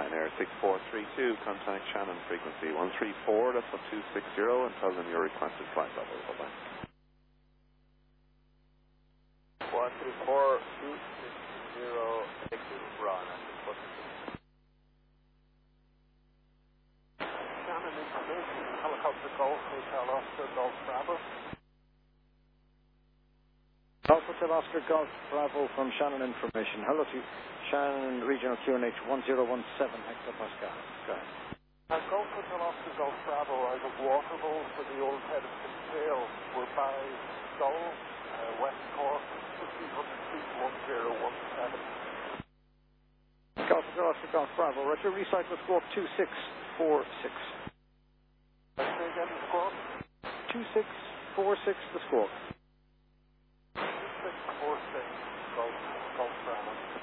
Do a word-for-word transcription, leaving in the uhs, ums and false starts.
Ryanair six four three two, contact Shannon frequency one three four, that's up two six zero, and tell them your requested flight level. Bye-bye. one three four, two six zero, six run. Shannon information, helicopter Golf, Hotel Oscar, Golf Bravo. Golf Hotel Oscar, Golf Bravo from Shannon information. Hello to Shannon Regional Q N H one zero one seven, Hector Pascal. Go ahead. Uh, Golf Hotel Oscar, Golf Bravo, out of Waterville for the old head of Kinsale. We're by Dull, uh, West Cork, fifteen hundred feet, one zero one seven. Golf Hotel Oscar, Golf Bravo, Roger, recite with squawk two six four six. Say again, the squawk? two six four six, the squawk. two six four six, Golf, Golf Bravo.